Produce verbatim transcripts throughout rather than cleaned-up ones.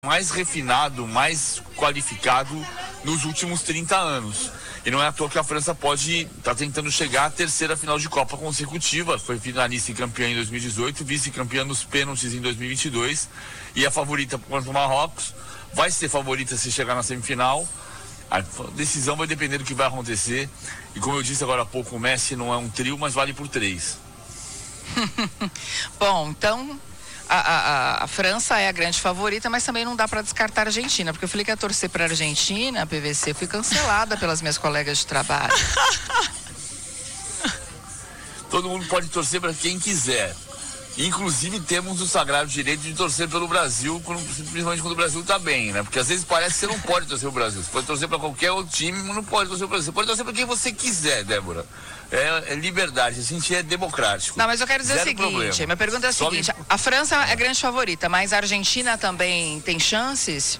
mais refinado, mais qualificado nos últimos trinta anos. E não é à toa que a França pode estar tá tentando chegar à terceira final de Copa consecutiva. Foi finalista e campeã em dois mil e dezoito, vice-campeã nos pênaltis em dois mil e vinte e dois e a favorita contra o Marrocos. Vai ser favorita se chegar na semifinal. A decisão vai depender do que vai acontecer. E como eu disse agora há pouco, o Messi não é um trio, mas vale por três. Bom, então a, a, a França é a grande favorita, mas também não dá para descartar a Argentina, porque eu falei que ia torcer para a Argentina, a P V C, fui cancelada pelas minhas colegas de trabalho. Todo mundo pode torcer para quem quiser. Inclusive temos o sagrado direito de torcer pelo Brasil, quando, principalmente quando o Brasil tá bem, né? Porque às vezes parece que você não pode torcer o Brasil. Você pode torcer para qualquer outro time, mas não pode torcer o Brasil. Você pode torcer para quem você quiser, Débora. É, é liberdade, a gente é democrático. Não, mas eu quero dizer Zero o seguinte, problema. minha pergunta é a Só seguinte, me... a França é a grande favorita, mas a Argentina também tem chances?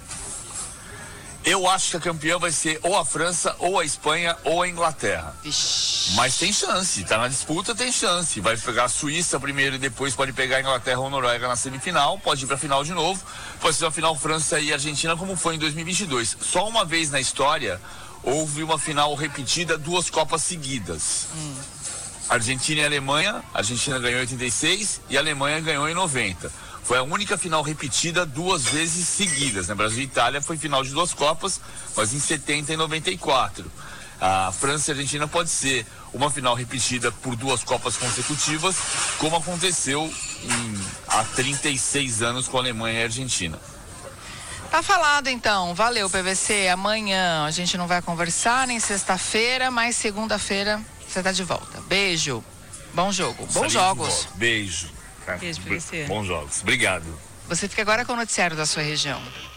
Eu acho que a campeã vai ser ou a França, ou a Espanha, ou a Inglaterra. Ixi. Mas tem chance, tá na disputa, tem chance. Vai pegar a Suíça primeiro e depois pode pegar a Inglaterra ou a Noruega na semifinal, pode ir pra final de novo. Pode ser uma final França e Argentina como foi em dois mil e vinte e dois. Só uma vez na história houve uma final repetida, duas Copas seguidas. Hum. Argentina e Alemanha, a Argentina ganhou em oitenta e seis e a Alemanha ganhou em noventa. Foi a única final repetida duas vezes seguidas, né? Brasil e Itália foi final de duas Copas, mas em setenta e noventa e quatro. A França e a Argentina pode ser uma final repetida por duas Copas consecutivas, como aconteceu em, há trinta e seis anos com a Alemanha e a Argentina. Tá falado então, valeu P V C, amanhã a gente não vai conversar, nem sexta-feira, mas segunda-feira você tá de volta. Beijo, bom jogo, bons jogos. Beijo. Beijo, P V C. Bons jogos, obrigado. Você fica agora com o noticiário da sua região.